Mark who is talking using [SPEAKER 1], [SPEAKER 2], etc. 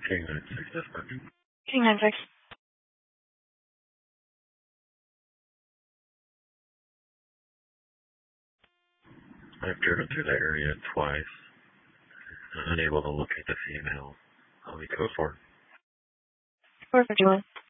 [SPEAKER 1] King 96 is working.
[SPEAKER 2] King 96.
[SPEAKER 1] I've driven through that area twice. Unable to locate the female. We go for it.
[SPEAKER 2] 451.